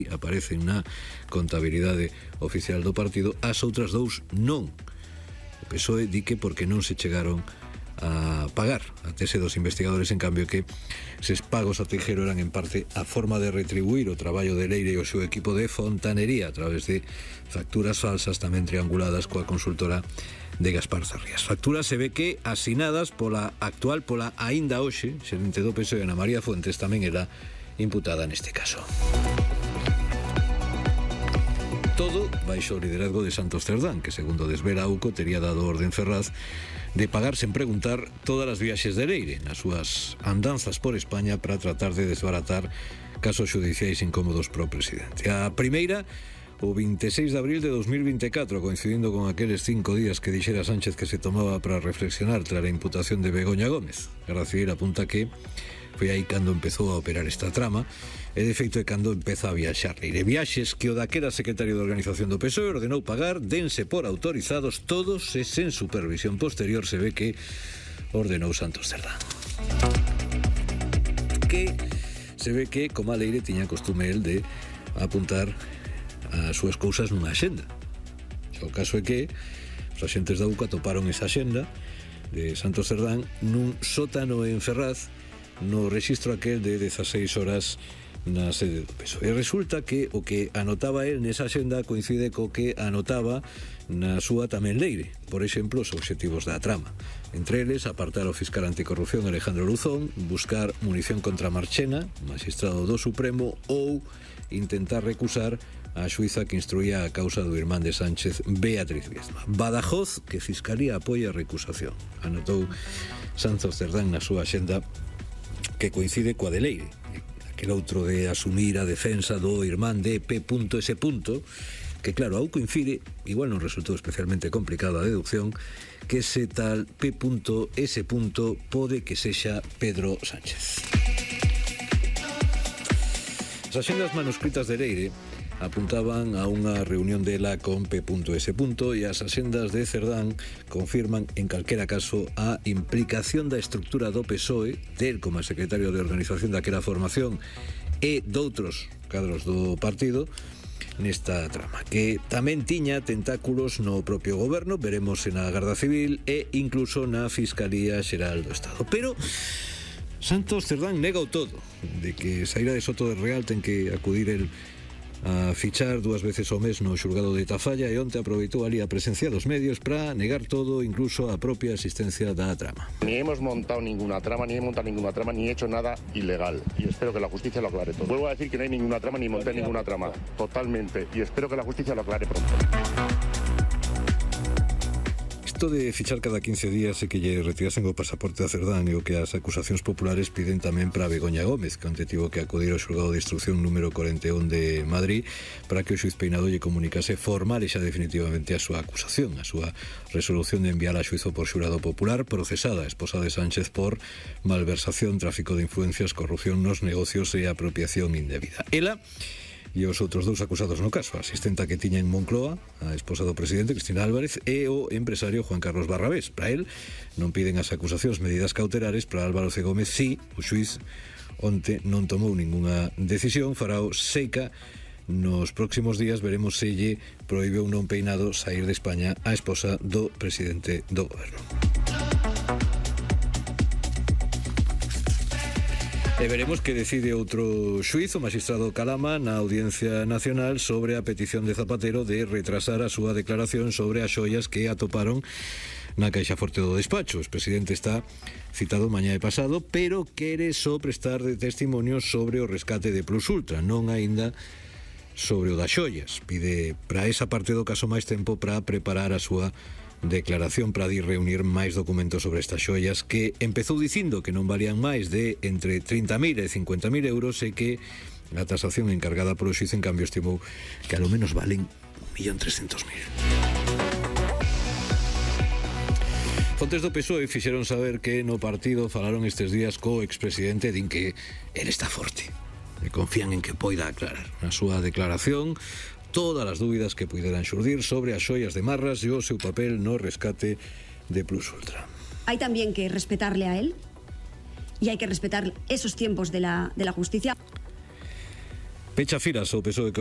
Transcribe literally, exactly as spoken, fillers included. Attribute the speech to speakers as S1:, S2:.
S1: aparecen na contabilidade oficial do partido, as outras dous non. O P S O E di que porque non se chegaron a pagar. A tese dos investigadores, en cambio, que eses pagos a Teijeiro eran en parte a forma de retribuir o traballo de Leire e o seu equipo de fontanería a través de facturas falsas tamén trianguladas coa consultora de Gaspar Zarrías. Facturas se ve que asinadas pola actual, pola aínda hoxe xerente do P S O E, Ana María Fuentes, tamén era imputada neste caso. Todo baixo o liderazgo de Santos Cerdán, que segundo desvela Auco tería dado orden Ferraz de pagar sen preguntar todas as viaxes de Leire nas súas andanzas por España para tratar de desbaratar casos judiciais incómodos pro presidente. A primeira, o veintiséis de abril de dos mil veinticuatro, coincidindo con aqueles cinco días que dixera Sánchez que se tomaba para reflexionar tras a imputación de Begoña Gómez. Garda Civil apunta que foi aí cando empezou a operar esta trama, e de feito é cando empeza a viaxar Leire. Viaxes que o daquera secretario de Organización do P S O E ordenou pagar, dense por autorizados todos e sen supervisión posterior se ve que ordenou Santos Cerdán. Que se ve que, como a Leire, tiña costume el de apuntar as súas cousas nunha axenda. O caso é que os axentes da U C A atoparon esa axenda de Santos Cerdán nun sótano en Ferraz, no rexistro aquel de dezaseis horas na sede do P S O E. E resulta que o que anotaba el nesa axenda coincide co que anotaba na súa tamén Leire. Por exemplo, os obxectivos da trama. Entre eles, apartar o fiscal anticorrupción Alejandro Luzón, buscar munición contra Marchena, magistrado do Supremo, ou intentar recusar a xuíza que instruía a causa do irmán de Sánchez, Beatriz Viesma. Badajoz, que Fiscalía apoia a recusación. Anotou Santos Cerdán na súa axenda, que coincide coa de Leire, aquel outro de asumir a defensa do irmán de P S. Que claro, ao coincide, igual non resultou especialmente complicada a deducción, que ese tal P S pode que sexa Pedro Sánchez. As axendas manuscritas de Leire apuntaban a unha reunión dela con P S. E as axendas de Cerdán confirman, en calquera caso, a implicación da estructura do P S O E, del como secretario de organización daquela formación e doutros cadros do partido, nesta trama, que tamén tiña tentáculos no propio goberno, veremos na Garda Civil e incluso na Fiscalía Xeral do Estado. Pero Santos Cerdán nega o todo, de que saíra de Soto del Real ten que acudir el a fichar dúas veces ao mes no xulgado de Tafalla, e onte aproveitou ali a presencia dos medios para negar todo, incluso a propia asistencia da trama.
S2: Ni hemos montado ninguna trama, ni he montado ninguna trama, ni he hecho nada ilegal, y espero que la justicia lo aclare todo. Vuelvo a decir que no hay ninguna trama, ni monté ninguna trama, totalmente, y espero que la justicia lo aclare pronto.
S1: Isto de fichar cada quince días e que lle retirasen o pasaporte a Cerdán e o que as acusacións populares piden tamén para Begoña Gómez, que onte tivo que acudir ao xulgado de instrucción número cuarenta e un de Madrid para que o xuiz Peinado lle comunicase formal e xa definitivamente a súa acusación, a súa resolución de enviar a xuizo por xurado popular procesada a esposa de Sánchez por malversación, tráfico de influencias, corrupción nos negocios e apropiación indebida. Ela e os outros dous acusados no caso, a asistenta que tiña en Moncloa, a esposa do presidente, Cristina Álvarez, e o empresario Juan Carlos Barrabés. Para él non piden as acusacións medidas cautelares, para Álvaro C. Gómez sí, o xuiz onte non tomou ningunha decisión, farao seica. Nos próximos días veremos se lle proíbe un non Peinado sair de España a esposa do presidente do goberno. E veremos que decide outro xuiz, o magistrado Calama, na Audiencia Nacional sobre a petición de Zapatero de retrasar a súa declaración sobre as xoias que atoparon na caixa forte do despacho. O presidente está citado mañá e pasado, pero quere só prestar de testimonio sobre o rescate de Plus Ultra, non aínda sobre o das xoias. Pide para esa parte do caso máis tempo para preparar a súa declaración, para ir reunir máis documentos sobre estas xoias, que empezou dicindo que non valían máis de entre trinta mil e cincuenta mil euros, e que a tasación encargada polo xuiz en cambio estimou que a lo menos valen un millón trescentos mil. Fontes do P S O E fixeron saber que no partido falaron estes días co expresidente, din que ele está forte e confían en que poida aclarar na súa declaración todas as dúbidas que puderan xurdir sobre as xoias de Marras e o seu papel no rescate de Plus Ultra.
S3: Hay también que respetarle a él y hay que respetar esos tiempos de la, de la justicia.
S1: Pecha firas o P S O E